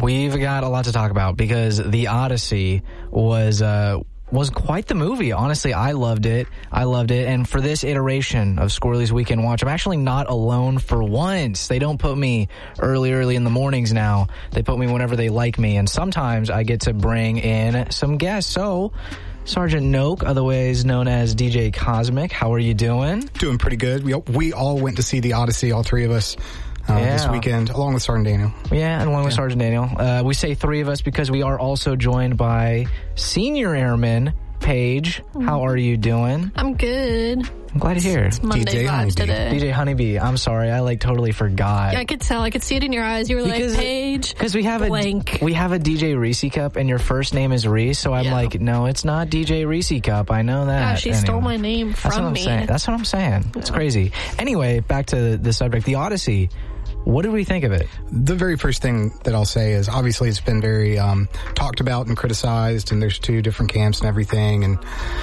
We've got a lot to talk about because The Odyssey was quite the movie. Honestly, I loved it. And for this iteration of Squirrely's Weekend Watch, I'm actually not alone for once. They don't put me early in the mornings now. They put me whenever they like me. And sometimes I get to bring in some guests. So, Sergeant Noak, otherwise known as DJ Cosmic, how are you doing? Doing pretty good. We all went to see The Odyssey, all three of us. This weekend, along with Sergeant Daniel. Yeah, and along with Sergeant Daniel. We say three of us because we are also joined by Senior Airman Paige. How are you doing? I'm good. I'm glad to hear. It's Monday DJ vibes Honeybee. today. DJ Honeybee, I'm sorry, I totally forgot. Yeah, I could tell. I could see it in your eyes. You were like, Paige, because we have blank. we have a DJ Reese Cup, and your first name is Reese, so I'm like, no, it's not DJ Reese Cup. I know that. Yeah, she stole my name from me. That's what I'm saying. It's crazy. Anyway, back to the subject, The Odyssey. What did we think of it? The very first thing that I'll say is obviously it's been very talked about and criticized, and there's two different camps and everything. And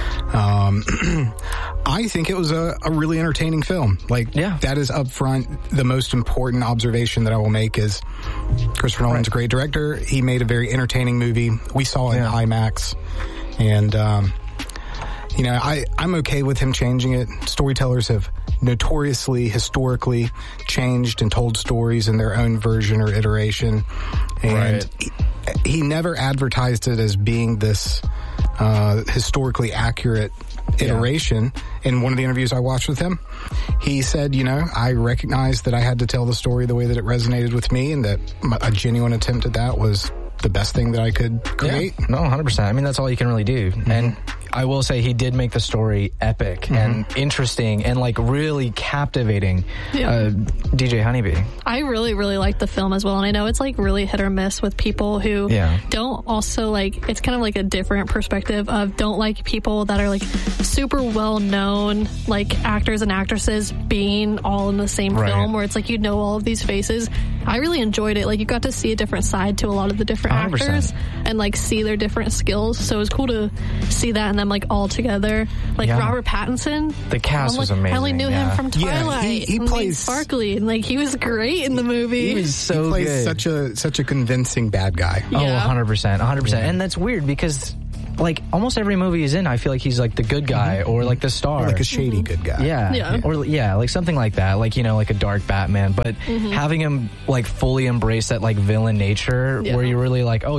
I think it was a really entertaining film. That is up front. The most important observation that I will make is Christopher Nolan's a great director. He made a very entertaining movie. We saw it in IMAX. And, I'm okay with him changing it. Storytellers have notoriously, historically changed and told stories in their own version or iteration. And he never advertised it as being this historically accurate iteration. In one of the interviews I watched with him, he said, I recognized that I had to tell the story the way that it resonated with me, and that a genuine attempt at that was the best thing that I could create. Yeah. No, 100%. I mean, that's all you can really do. Mm-hmm. And I will say he did make the story epic and interesting and really captivating. DJ Honeybee. I really, really like the film as well. And I know it's really hit or miss with people who don't also it's kind of a different perspective of don't like people that are super well known actors and actresses being all in the same film, where it's all of these faces. I really enjoyed it. You got to see a different side to a lot of the different 100%. Actors and see their different skills. So it was cool to see that and them all together. Robert Pattinson. The cast was amazing. I only knew him from Twilight. He plays sparkly and he was great in the movie. He was so good. He plays such a convincing bad guy. Yeah. 100%. Yeah. And that's weird because almost every movie he's in, I feel like he's the good guy or the star. Or a shady good guy. Yeah. Or something like that. A dark Batman. But having him fully embrace that villain nature where you're really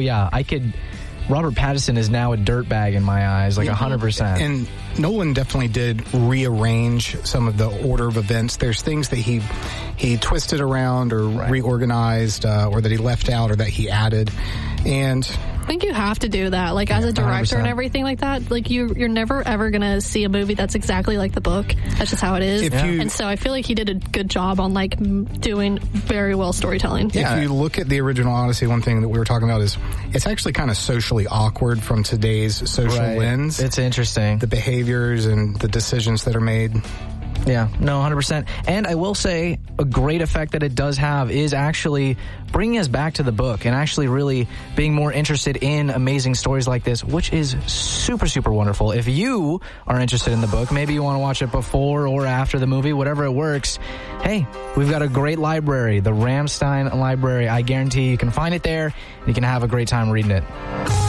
Robert Pattinson is now a dirtbag in my eyes, 100%. And Nolan definitely did rearrange some of the order of events. There's things that he twisted around or reorganized or that he left out or that he added. And I think you have to do that, as a director 100%. And everything like that. You're never ever gonna see a movie that's exactly like the book. That's just how it is. And so I feel like he did a good job on doing very well storytelling. If you look at the original Odyssey, one thing that we were talking about is it's actually kind of socially awkward from today's social lens. It's interesting. The behaviors and the decisions that are made. Yeah, no, 100%. And I will say a great effect that it does have is actually bringing us back to the book and actually really being more interested in amazing stories like this, which is super, super wonderful. If you are interested in the book, maybe you want to watch it before or after the movie, whatever it works, hey, we've got a great library, the Ramstein Library. I guarantee you can find it there and you can have a great time reading it.